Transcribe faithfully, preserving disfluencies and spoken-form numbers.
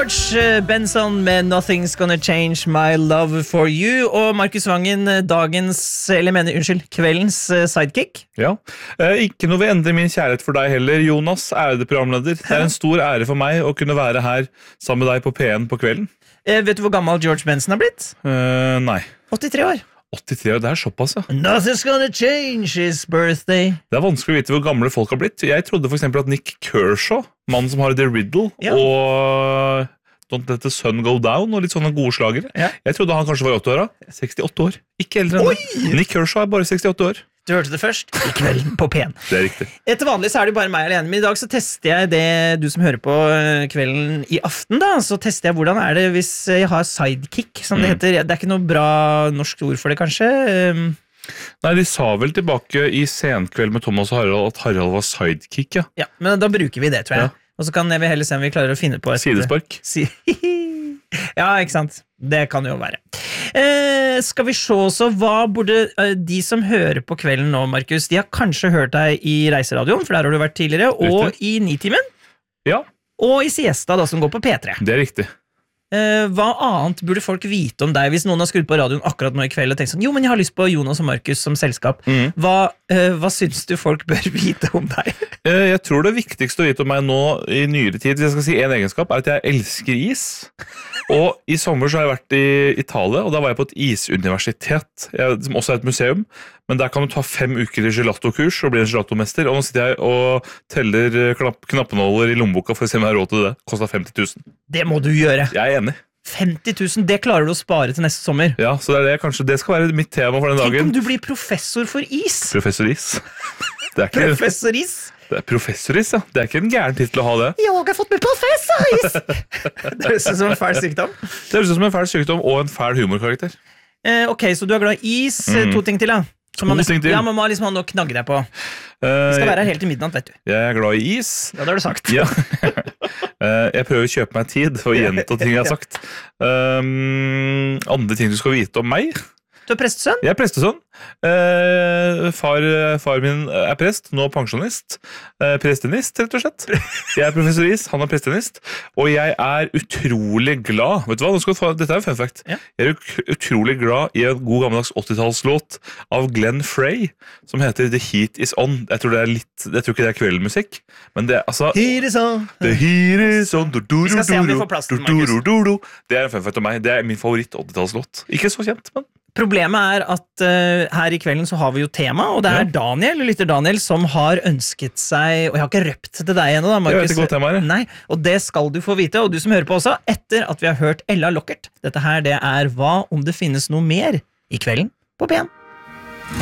George Benson med Nothing's Gonna Change My Love For You. Og Markus Vangen, dagens, eller mener, unnskyld, kveldens sidekick. Ja, eh, ikke noe vil endre min kjærlighet for deg heller, Jonas, ærede programleder. Det er en stor ære for meg å kunne være her sammen med deg på P en på kvelden. Eh, vet du hvor gammel George Benson har blitt? Eh, nei. åttitre år. åttitre år, det er såpass, ja. Nothing's gonna change his birthday. Det er vanskelig å vite hvor gamle folk har blitt. Jeg trodde for eksempel at Nick Kershaw, mannen som har The Riddle, Ja. og Don't Let the Sun Go Down, og litt sånne gode slagere. Ja. Jeg trodde han kanskje var i åtti år, da. sekstiåtte år. Ikke eldre enn det. Nick Kershaw er bare sekstiåtte år. Du hørte det først i kvelden på P en. Det er riktig. Etter vanlig så er det bare meg alene, men i dag så tester jeg det du som hører på eh, kvelden i aften da, så tester jeg hvordan er det hvis jeg har sidekick, som det heter. Det er ikke noe bra norsk ord for det, kanskje. Um, Nei, de sa vel tilbake i Senkveld med Thomas og Harald at Harald var sidekick, ja. ja, men da bruker vi det, tror jeg. Ja. Og så kan jeg heller se om vi klarer å finne på et Sidespark. Si ja, ikke sant? Det kan jo være. Eh, skal vi se så, hva burde eh, de som hører på kvelden nå, Markus, de har kanskje hørt deg i Reiseradioen, for der har du vært tidligere, og Riktig. i Nitimen, Ja, og i Siesta da, som går på P tre. det er riktig. Eh, hva annet burde folk vite om deg hvis noen har skrudd på radioen akkurat nå i kveld og tenkt sånn, jo, men jeg har lyst på Jonas og Markus som selskap. Mhm. Hva, eh, hva syns du folk bør vite om deg? Eh, Jeg tror det viktigste å vite om meg nå i nyere tid, hvis jeg skal si en egenskap, er at jeg elsker is. Og i sommer så har jeg vært i Italia, og da var jeg på et isuniversitet, jeg, som også er et museum. Men der kan du ta fem uker i gelato-kurs og bli en gelatomester. Og nå sitter jeg og teller knapp, knappenåler i lommeboka for å se om jeg har råd til det. Kostet femti tusen. Det må du gjøre. Jeg er enig. femti tusen, det klarer du å spare til neste sommer. Ja, så det er det, kanskje det skal være mitt tema for den Tenk dagen. om du blir professor for is. Professor Is. Det er ikke Professor is. det er professor Is, ja. Det er ikke en gæren tittel å ha det. Jeg har fått med professor is. Det høres ut som en fæl sykdom. Det høres ut som en fæl sykdom og en fæl humorkarakter. Eh, ok, så du er glad i is. Mm. To ting til, da. To man, ting til. Ja, man må liksom ha noe å knagge deg på. Vi Eh, skal være her helt til midnatt, vet du. Jeg er glad i is. Ja, det har du sagt. Ja. Eh, jeg prøver å kjøpe meg tid for å gjenta ting jeg har sagt. Um, andre ting du skal vite om meg. Du er prestesønn? Jeg er prestesønn. Eh, far, far min er prest, nå pensjonist. Eh, prestenist, rett og slett. Jeg er professor Is, han er prestenist. Og jeg er utrolig glad. Vet du hva? Nå skal du få, dette er jo fun fact. Ja. Jeg er ut- utrolig glad i en god gammeldags åttitallslåt av Glenn Frey, som heter The Heat Is On. Jeg tror, det er litt, jeg tror ikke det er kveldmusikk, men det er altså Here is all. The Heat Is On. Vi skal se om vi får plass til den, Markus. Det er en fun fact om meg. Det er min favoritt åttitallslåt. Ikke så kjent, men Problemet er at uh, her i kvelden så har vi jo tema, og det er Ja. Daniel, lytter Daniel, som har ønsket seg, og jeg har ikke røpt til deg ennå da, Markus. Jeg vet ikke hva temaet er. Nei, og det skal du få vite, og du som hører på også, etter at vi har hørt Ella Lockert. Dette her, det er Hva om det finnes noe mer i kvelden på P en.